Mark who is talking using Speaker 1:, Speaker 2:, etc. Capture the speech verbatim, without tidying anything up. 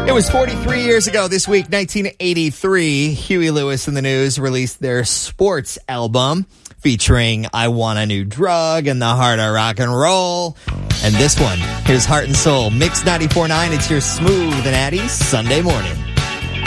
Speaker 1: It was forty-three years ago this week, nineteen eighty-three. Huey Lewis and the News released their sports album featuring I Want a New Drug and the Heart of Rock and Roll. And this one, here's Heart and Soul, Mix ninety-four point nine. It's your smooth and Addy Sunday morning.